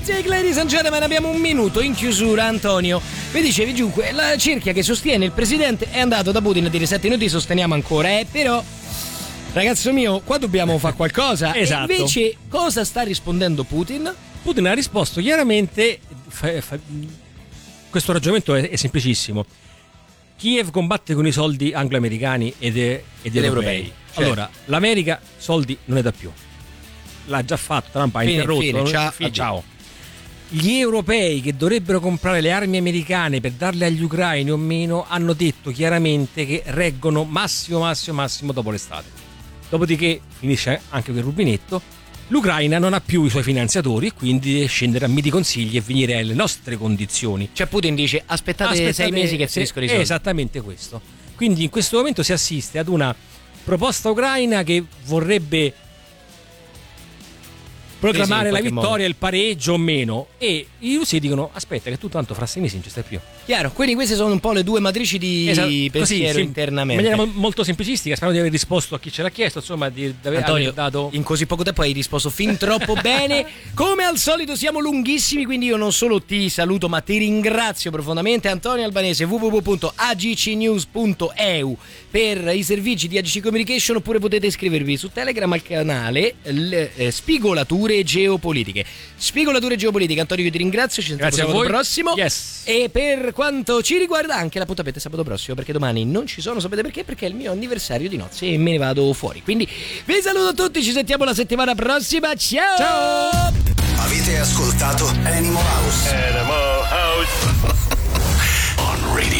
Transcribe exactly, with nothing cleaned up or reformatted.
Music, ladies and gentlemen, abbiamo un minuto in chiusura. Antonio, vi dicevi giunque, la cerchia che sostiene il presidente è andato da Putin a dire: senti, noi ti sosteniamo ancora, eh, però ragazzo mio, qua dobbiamo fare qualcosa. Esatto. E invece cosa sta rispondendo Putin? Putin ha risposto chiaramente, fa, fa, questo ragionamento è, è semplicissimo. Kiev combatte con i soldi anglo-americani ed, ed, ed europei. europei. Certo. Allora, l'America soldi non ne dà più. L'ha già fatto, Trump ha Fine, interrotto. fine, ciao, fine, ciao. Gli europei che dovrebbero comprare le armi americane per darle agli ucraini o meno hanno detto chiaramente che reggono massimo, massimo, massimo dopo l'estate. Dopodiché finisce anche quel rubinetto. L'Ucraina non ha più i suoi finanziatori e quindi deve scendere a miti consigli e venire alle nostre condizioni. Cioè Putin dice: aspettate, aspettate sei mesi che finiscono i soldi. È esattamente questo. Quindi in questo momento si assiste ad una proposta ucraina che vorrebbe proclamare la vittoria, il pareggio o meno, e i russi dicono: aspetta che tu tanto fra sei mesi non ci stai più. Chiaro, quindi queste sono un po' le due matrici di esatto, pensiero così, internamente. In maniera molto semplicistica, spero di aver risposto a chi ce l'ha chiesto, insomma, di, di aver, Antonio, aver dato... in così poco tempo hai risposto fin troppo bene. Come al solito siamo lunghissimi, quindi io non solo ti saluto ma ti ringrazio profondamente. Antonio Albanese, w w w punto a g c news punto e u per i servizi di A G C Communication, oppure potete iscrivervi su Telegram al canale l, eh, Spigolature Geopolitiche. Spigolature Geopolitiche. Antonio, io ti ringrazio, ci sentiamo sabato prossimo. Yes. E per quanto ci riguarda anche l'appuntamento è sabato prossimo, perché domani non ci sono, sapete perché? Perché è il mio anniversario di nozze e me ne vado fuori. Quindi vi saluto tutti, ci sentiamo la settimana prossima. Ciao! Ciao! Avete ascoltato Animal House? Animal House.